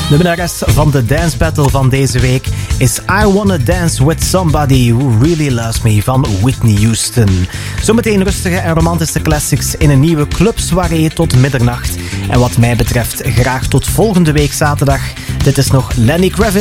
De winnares van de Dance Battle van deze week is I Wanna Dance With Somebody Who Really Loves Me van Whitney Houston. Zometeen rustige en romantische classics in een nieuwe clubsoirée tot middernacht. En wat mij betreft graag tot volgende week zaterdag. Dit is nog Lenny Kravitz.